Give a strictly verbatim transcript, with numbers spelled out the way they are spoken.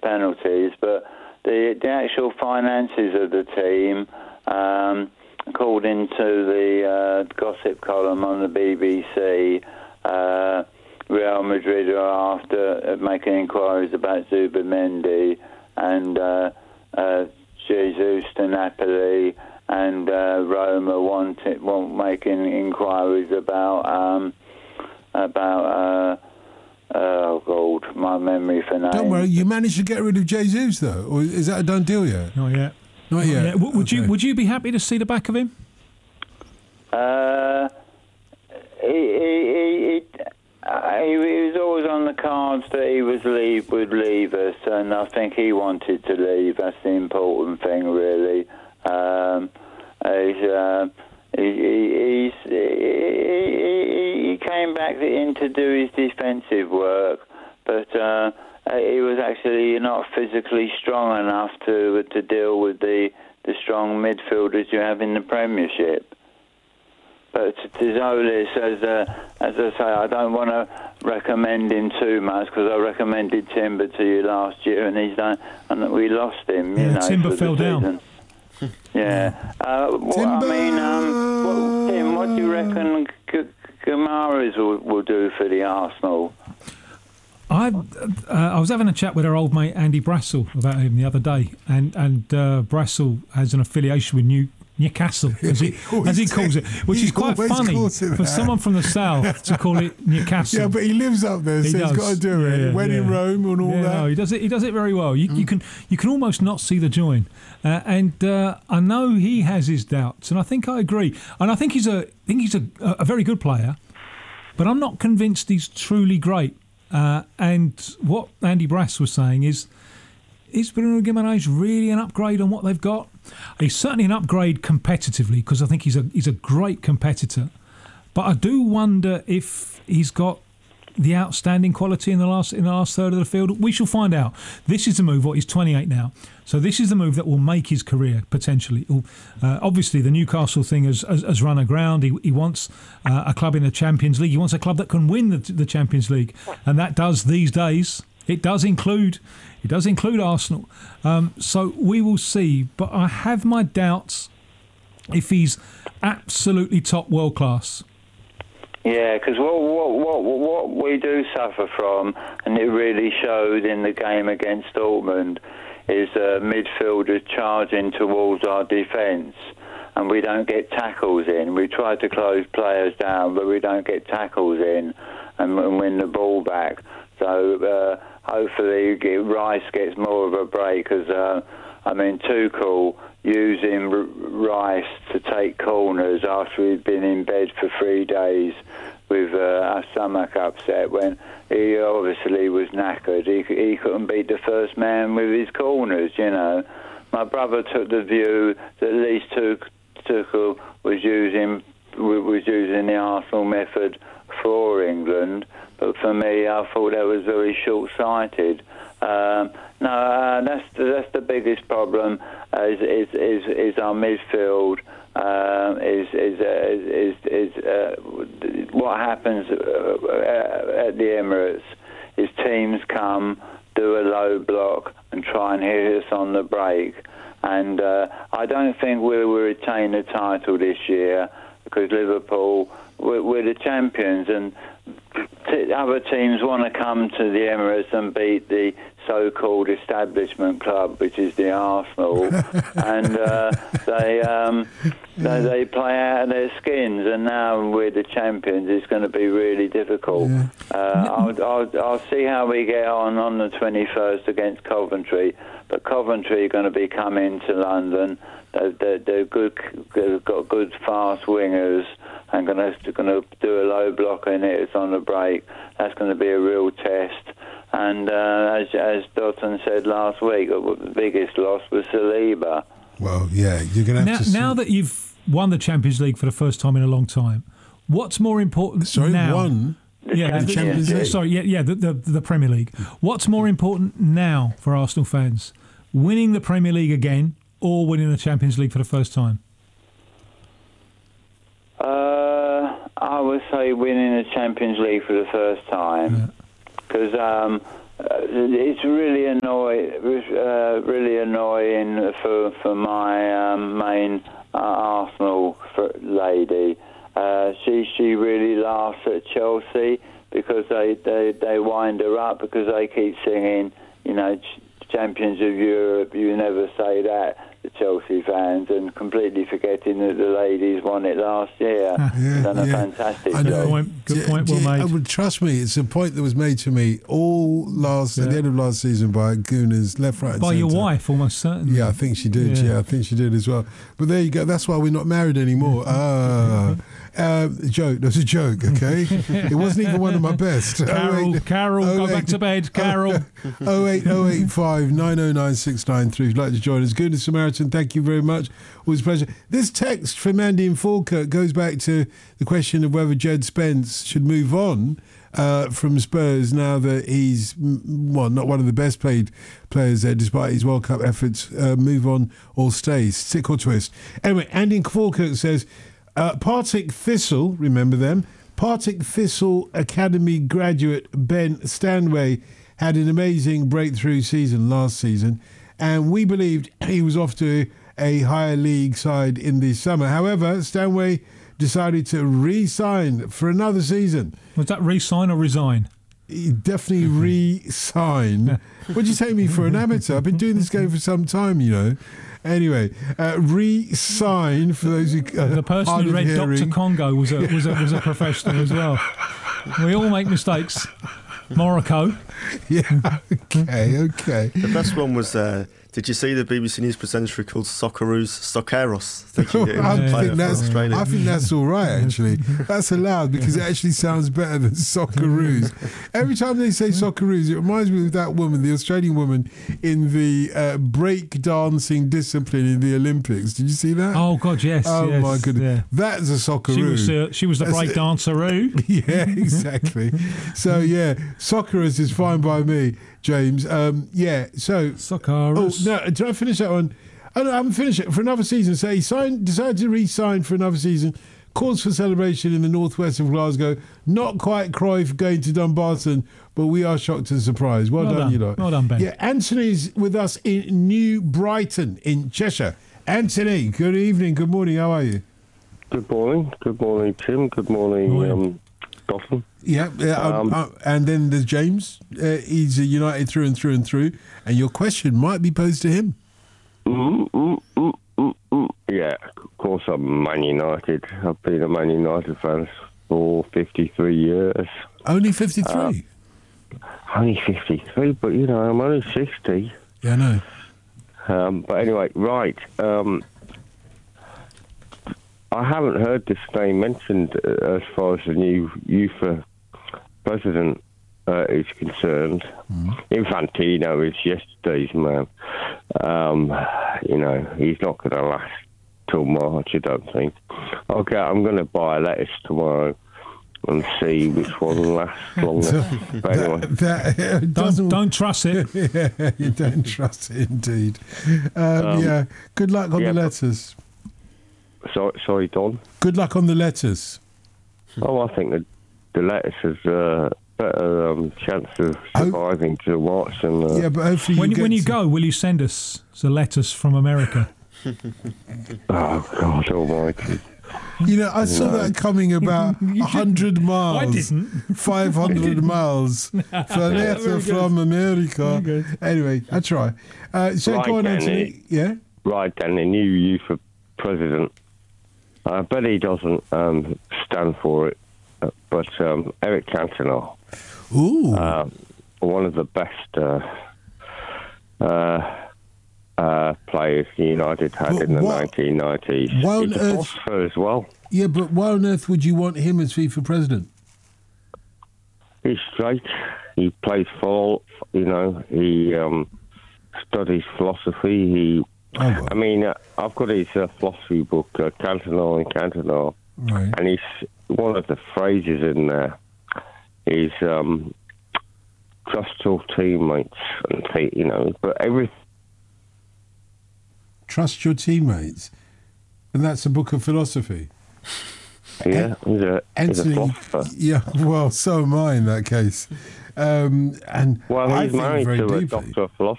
penalties, but the the actual finances of the team, um, according to the uh, gossip column on the B B C, uh, Real Madrid are after making inquiries about Zubimendi and uh, uh, Jesus to Napoli, and uh, Roma want it, want making inquiries about um, about. Uh, Oh, God, my memory for names. Don't worry, you managed to get rid of Jesus, though? Or is that a done deal yet? Not yet. Not yet. Yeah. Would okay. you Would you be happy to see the back of him? Uh, he, he, he, he, uh, he was always on the cards that he was leave would leave us, and I think he wanted to leave. That's the important thing, really. Um, he's, uh, he, he, he's, he, he came back in to do his defensive work, but uh, he was actually not physically strong enough to to deal with the, the strong midfielders you have in the Premiership. But Tzolis, as uh, as I say, I don't want to recommend him too much because I recommended Timber to you last year, and he's done, and we lost him. You yeah, know, Timber fell down. Yeah. Uh, well, I mean, um, well, Tim, what do you reckon G- Guimaraes will, will do for the Arsenal? I uh, I was having a chat with our old mate Andy Brassel about him the other day, and and uh, Brassel has an affiliation with New. Newcastle, as he, as he calls it, which he is quite funny for someone from the south to call it Newcastle. Yeah, but he lives up there, he so does. he's got to do it. Yeah, when yeah. in Rome and all yeah, that. No, he does it. He does it very well. You, mm. you can you can almost not see the join, uh, and uh, I know he has his doubts, and I think I agree. And I think he's a I think he's a, a very good player, but I'm not convinced he's truly great. Uh, and what Andy Brass was saying is, is Bruno Guimaraes really an upgrade on what they've got? He's certainly an upgrade competitively because I think he's a he's a great competitor. But I do wonder if he's got the outstanding quality in the last in the last third of the field. We shall find out. This is the move. What he's twenty-eight now, so this is the move that will make his career potentially. Uh, obviously, the Newcastle thing has, has, has run aground. He, he wants uh, a club in the Champions League. He wants a club that can win the, the Champions League, and that does these days. It does include. It does include Arsenal. Um, so we will see. But I have my doubts if he's absolutely top world class. Yeah, because what, what, what, what we do suffer from, and it really showed in the game against Dortmund, is uh, midfielders charging towards our defence, and we don't get tackles in. We try to close players down, but we don't get tackles in and, and win the ball back. So uh, hopefully Rice gets more of a break, because, uh, I mean, Tuchel using Rice to take corners after he'd been in bed for three days with uh, our stomach upset, when he obviously was knackered. He, he couldn't beat the first man with his corners, you know. My brother took the view that at least Tuchel was using, was using the Arsenal method for England, but for me, I thought that was very short-sighted. Um, no, uh, that's the, that's the biggest problem. Uh, is, is is is our midfield? Uh, is is uh, is is, is uh, what happens uh, at the Emirates? Is teams come, do a low block, and try and hit us on the break. And uh, I don't think we will retain the title this year, because Liverpool, we're, we're the champions, and t- other teams want to come to the Emirates and beat the so-called establishment club, which is the Arsenal, and uh, they, um, they they play out of their skins. And now we're the champions. It's going to be really difficult. Yeah. Uh, I'll, I'll I'll see how we get on on the twenty-first against Coventry. But Coventry are going to be coming to London. They're, they're, they're good. They've got good fast wingers, and going to going to do a low block in it. It's on the break. That's going to be a real test. And uh, as, as Dotton said last week, the biggest loss was Saliba. Well, yeah, you're going to have now, to... See. Now that you've won the Champions League for the first time in a long time, what's more important Sorry, now? won? The yeah, Champions the, Champions yeah, League. Sorry, yeah, yeah, the, the, the Premier League. What's more important now for Arsenal fans? Winning the Premier League again or winning the Champions League for the first time? Uh, I would say winning the Champions League for the first time. Yeah. Because um, it's really annoying. it was uh, really annoying for for my um, main uh, Arsenal for lady. Uh, she she really laughs at Chelsea because they, they, they wind her up because they keep singing, you know, ch- Champions of Europe. You never say that, the Chelsea fans, and completely forgetting that the ladies won it last year. Yeah, Done a yeah. fantastic I know. job. Good point, good D- point, d- well made. I would trust me. It's a point that was made to me all last at the Yeah. end of last season by Gooners, left, right, and By your centre. wife, almost certainly. Yeah, I think she did. Yeah. Yeah. I think she did as well. But there you go. That's why we're not married anymore. Ah, um, joke. That was a joke. Okay, it wasn't even one of my best. Carol, Carol, go back to bed, Carol. Oh eight oh eight five nine oh nine six nine three. If you'd like to join us, Goodness Samaritan, thank you very much. Always a pleasure. This text from Andy in Falkirk goes back to the question of whether Jed Spence should move on uh, from Spurs now that he's, well, not one of the best paid players there despite his World Cup efforts. Uh, move on or stay, stick or twist. Anyway, Andy in Falkirk says, uh, Partick Thistle, remember them? Partick Thistle Academy graduate Ben Stanway had an amazing breakthrough season last season, and we believed he was off to a higher league side in the summer. However, Stanway decided to re-sign for another season. Was that re-sign or resign? He definitely re-sign. Would you take me for an amateur? I've been doing this game for some time, you know. Anyway, uh, re-sign for those who uh, The person hard who of read hearing. Doctor Congo was a was a was a professional as well. We all make mistakes. Morocco. Yeah. Okay. Okay. The best one was, uh, did you see the B B C News presenter called Socceroos Socceros? Thinking that he was a I player think for that's Australia. I think that's all right actually. That's allowed because it actually sounds better than Socceroos. Every time they say Socceroos, it reminds me of that woman, the Australian woman in the uh, break dancing discipline in the Olympics. Did you see that? Oh God, yes. Oh yes, my goodness, yeah. that's a Socceroo. She was uh, she was the That's break it. danceroo. Yeah, exactly. So yeah, Socceroos is fine by me, James. Um, yeah. So Oh Socceroos. no! Did I finish that one? Oh, no, I haven't finished it. For another season, so he signed, decided to re-sign for another season. Cause for celebration in the northwest of Glasgow. Not quite Cruyff going to Dumbarton, but we are shocked and surprised. Well, Well done, done. you lot. Well done, Ben. Yeah, Anthony's with us in New Brighton in Cheshire. Anthony, good evening, good morning. How are you? Good morning. Good morning, Tim. Good morning, Morning. um, Gotham. Yeah, yeah. Um, Um, uh, and then there's James. Uh, he's a United through and through and through. And your question might be posed to him. Mm, mm, mm, mm, mm. Yeah, of course I'm Man United. I've been a Man United fan for fifty-three years. Only fifty-three. Only fifty-three, but you know, I'm only sixty. yeah, I know. Um, but anyway, right. Um, I haven't heard this name mentioned uh, as far as the new UEFA president uh, is concerned. Mm. Infantino is yesterday's man. Um, you know, he's not going to last till March, I don't think. Okay, I'm going to buy a lettuce tomorrow and see which one lasts longer. But anyway. That, that Don't doesn't- don't trust it. yeah, you don't trust it indeed. Um, Um, yeah, good luck on yeah, the but- letters. Sorry, sorry, Don. Good luck on the letters. Oh, I think the, the lettuce has a better um, chance of surviving to March than... Uh, Yeah, but hopefully When you get when you to- go, will you send us the letters from America? Oh, God almighty. You know, I saw that coming about a hundred miles. I didn't. Five hundred miles for a letter Very good. from America. Very good. Anyway, I try. Uh, so Right, go on, then, Anthony. Yeah. Right, then, the new UEFA president. I bet he doesn't um, stand for it, uh, but um, Eric Cantona, Ooh. uh, one of the best uh, uh, uh, players United had But in the what- nineteen nineties. why on He's a earth- philosopher as well. yeah, but why on earth would you want him as FIFA president? He's straight. He plays for, you know, he um, studies philosophy. He, Oh, well. I mean, uh, I've got his uh, philosophy book, uh, Cantona and Cantona, Right. and he's one of the phrases in there is um, trust your teammates, and te- you know, but every Trust your teammates. And that's a book of philosophy. yeah, he's a, he's a Anthony, philosopher. yeah, well, so am I in that case. Um, and Well, I he's think married very to a deeply. doctor of philosophy.